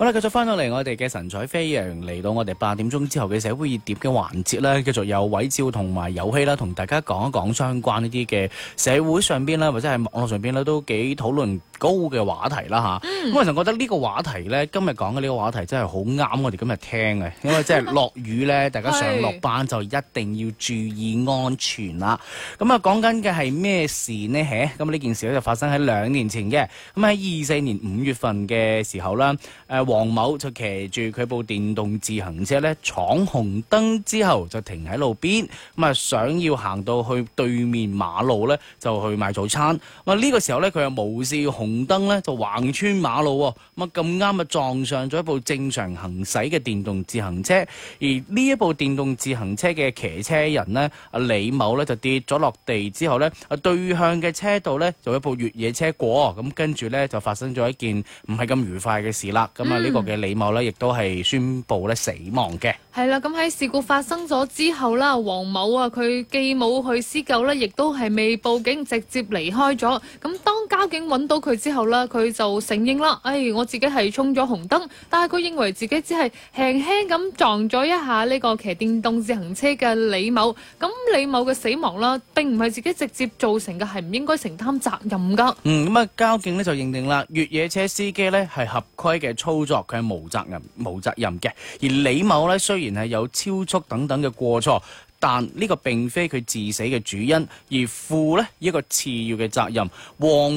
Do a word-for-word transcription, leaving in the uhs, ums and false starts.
好啦，繼續翻到嚟我哋嘅神采飛揚，嚟到我哋八點鐘之後嘅社會熱點嘅環節咧，繼續有偉照同埋有希啦，同大家講一講相關呢啲嘅社會上邊啦，或者係網絡上邊咧都幾討論高嘅話題啦吓。咁我其實覺得呢個話題咧，今日講嘅呢個話題真係好啱我哋今日聽嘅，因為即係落雨咧，大家上落班就一定要注意安全啦。咁啊，講緊嘅係咩事呢？嚇，咁呢件事咧就發生喺兩年前嘅，咁喺二四年五月份嘅時候啦，誒黃某就騎住佢部電動自行車咧闖紅燈之後就停喺路邊，咁啊想要行到去對面馬路咧就去買早餐。咁啊呢個時候咧佢又無視紅燈咧就橫穿馬路喎，咁啊咁啱啊撞上咗一部正常行駛嘅電動自行車，而呢一部電動自行車嘅騎車人呢，阿李某咧就跌咗落地之後咧，啊對向嘅車道咧就有一部越野車過，咁跟住咧就發生咗一件唔係咁愉快嘅事啦。咁啊呢個嘅李某咧亦都係宣布咧死亡嘅。 係啦，咁喺事故發生咗之後啦，黃某啊佢既冇去施救咧，亦都係未報警，直接離開咗。咁當交警揾到佢之後啦，佢就承認啦，哎，我自己係衝咗紅燈，但係佢認為自己只係輕輕咁撞咗一下呢個騎電動自行車嘅李某。咁李某嘅死亡啦，並唔係自己直接造成嘅，係唔應該承擔責任噶。 嗯，咁啊，交警咧就認定啦，越野車司機咧係合規嘅操作，佢係無責任無責任嘅。而李某咧雖然係有超速等等嘅過錯，但呢個並非佢致死嘅主因，而負咧一個次要嘅責任。黃